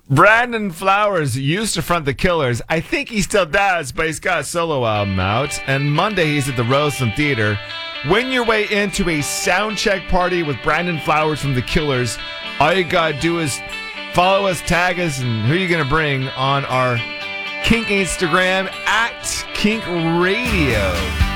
Brandon Flowers used to front the Killers. I think he still does, but he's got a solo album out. And Monday he's at the Roseland Theater. Win your way into a sound check party with Brandon Flowers from the Killers. All you gotta do is follow us, tag us, and who you gonna bring on our Kink Instagram at Kink Radio.